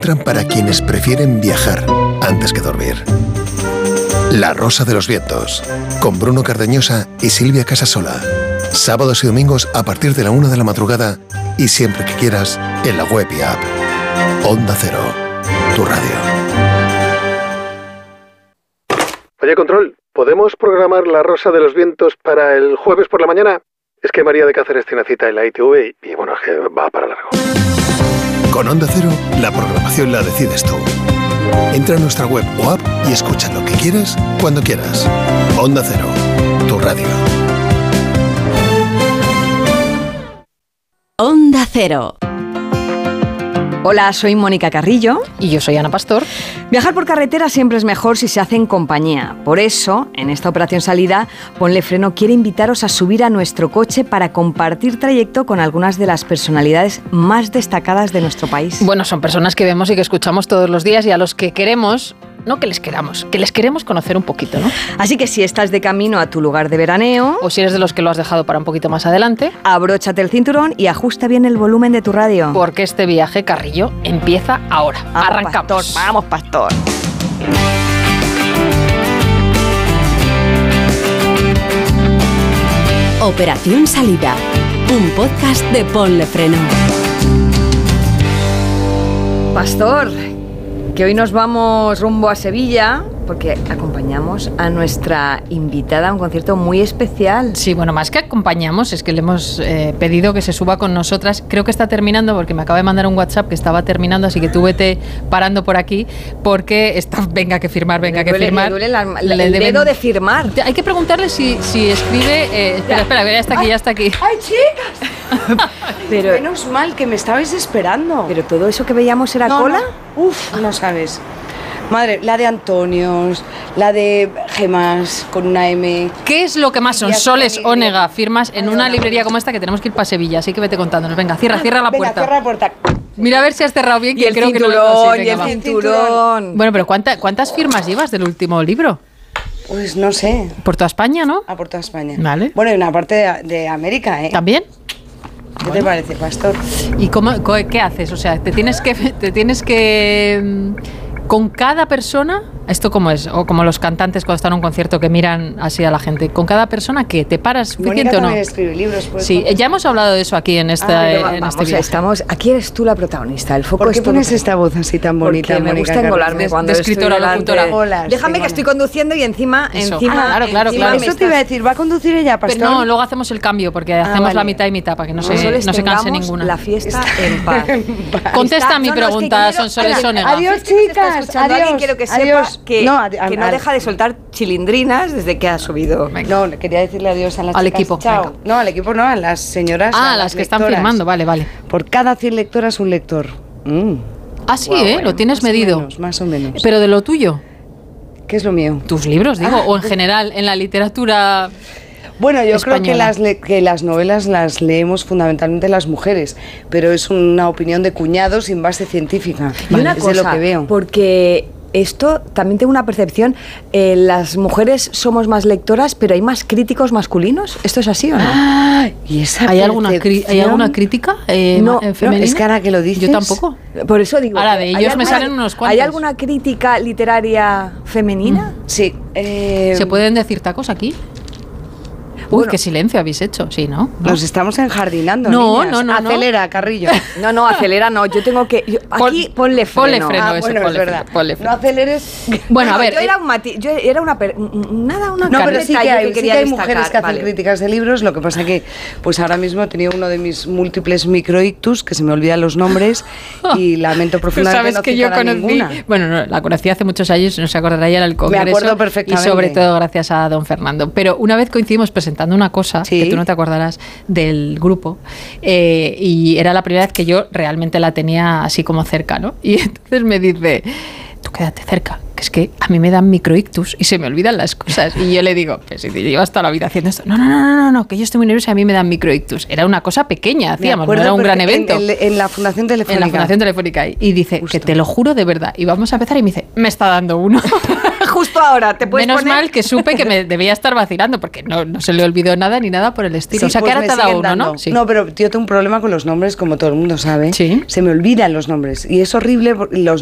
Para quienes prefieren viajar antes que dormir. La Rosa de los Vientos, con Bruno Cardeñosa y Silvia Casasola. Sábados y domingos a partir de la 1 de la madrugada y siempre que quieras en la web y app. Onda Cero, tu radio. Oye, Control, ¿podemos programar La Rosa de los Vientos para el jueves por la mañana? Es que María de Cáceres tiene cita en la ITV y bueno, es que va para largo. Con Onda Cero, la programación la decides tú. Entra en nuestra web o app y escucha lo que quieras, cuando quieras. Onda Cero, tu radio. Onda Cero. Hola, soy Mónica Carrillo. Y yo soy Ana Pastor. Viajar por carretera siempre es mejor si se hace en compañía. Por eso, en esta operación salida, Ponle Freno quiere invitaros a subir a nuestro coche para compartir trayecto con algunas de las personalidades más destacadas de nuestro país. Bueno, son personas que vemos y que escuchamos todos los días y a los que queremos... No que les queremos conocer un poquito, ¿no? Así que si estás de camino a tu lugar de veraneo... O si eres de los que lo has dejado para un poquito más adelante... Abróchate el cinturón y ajusta bien el volumen de tu radio. Porque este viaje, Carrillo, empieza ahora. Arrancamos. Pastor, vamos, Pastor. Operación Salida. Un podcast de Ponle Freno. Pastor, que hoy nos vamos rumbo a Sevilla porque acompañamos a nuestra invitada a un concierto muy especial. Sí, bueno, más que acompañamos, es que le hemos pedido que se suba con nosotras. Creo que está terminando porque me acaba de mandar un WhatsApp que estaba terminando, así que tú vete parando por aquí porque está, venga que firmar. Le duele el dedo de firmar. Hay que preguntarle si escribe... espera, ya está aquí. ¡Ay, chicas! Pero, menos mal que me estabais esperando. ¿Pero todo eso que veíamos era cola? No. Uf, no sabes. Madre, la de Antonios, la de Gemas con una M. ¿Qué es lo que más son soles Onega firmas en una librería como esta que tenemos que ir para Sevilla? Así que vete contándonos. Venga, cierra la puerta. Cierra la puerta. Mira a ver si has cerrado bien, que creo que no lo y el cinturón. Bueno, pero ¿cuántas firmas llevas del último libro? Pues no sé. Por toda España, ¿no? Por toda España. Vale. Bueno, y una parte de América, ¿eh? ¿También? ¿Qué te parece, Pastor? ¿Y qué haces? O sea, te tienes que con cada persona, ¿esto cómo es? O como los cantantes cuando están en un concierto que miran así a la gente. ¿Con cada persona qué? ¿Te paras suficiente o no? Escribe libros, pues, sí, ya hemos hablado de eso aquí en este viaje. Aquí eres tú la protagonista. El foco ¿Por qué es pones esta voz así tan bonita? Porque me gusta engolarme cuando de escritora locutora. Déjame que estoy conduciendo y encima. Claro. Eso te iba a decir, ¿va a conducir ella, Pastor? Pero no, luego hacemos el cambio porque hacemos la mitad y mitad para que no se canse ninguna. La fiesta en paz. Contesta a mi pregunta, Sonsoles Onega. Adiós, chicas. Alguien quiero que sepa que no deja de soltar chilindrinas desde que ha subido. No, quería decirle adiós a las al chicas. Equipo. Chao. Venga. No, al equipo no, a las señoras. A las que están firmando, vale. Por cada 100 lectoras, un lector. Ah, sí, lo tienes medido. Más o menos. Pero de lo tuyo. ¿Qué es lo mío? Tus libros, digo, o en general, en la literatura. Bueno, yo española. creo que las novelas las leemos fundamentalmente las mujeres, pero es una opinión de cuñados sin base científica. Y una cosa, es de lo que veo. Porque esto también tengo una percepción, las mujeres somos más lectoras, pero hay más críticos masculinos. ¿Esto es así o no? ¿Y esa ¿Hay alguna crítica femenina? Es que ahora que lo dices. Yo tampoco. Por eso digo. Ahora de ellos me salen unos cuantos. ¿Hay alguna crítica literaria femenina? Sí. ¿Se pueden decir tacos aquí? Uy, qué silencio habéis hecho, sí, ¿no? Nos estamos enjardinando, No. Acelera, Carrillo. No, acelera no. Yo tengo que... Aquí ponle freno. Es verdad. No aceleres. Bueno, a ver... No, pero sí que hay mujeres que hacen críticas de libros. Lo que pasa que, pues ahora mismo he tenido uno de mis múltiples microictus, que se me olvidan los nombres, y lamento profundamente no citar a ninguna. Bueno, no, la conocí hace muchos años, no se acordará ya en el Congreso. Me acuerdo perfectamente. Y sobre todo gracias a don Fernando. Pero una vez coincidimos presentando una cosa, que tú no te acordarás, del grupo, y era la primera vez que yo realmente la tenía así como cerca, ¿no? Y entonces me dice, tú quédate cerca, que es que a mí me dan microictus y se me olvidan las cosas. Y yo le digo, pues si te llevas toda la vida haciendo esto, no, que yo estoy muy nerviosa y a mí me dan microictus. Era una cosa pequeña, hacíamos, no era un gran evento. En la Fundación Telefónica. En la Fundación Telefónica. Y dice, que te lo juro de verdad. Y vamos a empezar y me dice, me está dando uno. justo ahora, te puedes Menos poner... mal que supe que me debía estar vacilando, porque no se le olvidó nada ni nada por el estilo. Sí, o sea, pues que ahora te da uno, ¿no? Sí. No, pero yo tengo un problema con los nombres, como todo el mundo sabe. Sí. Se me olvidan los nombres. Y es horrible, los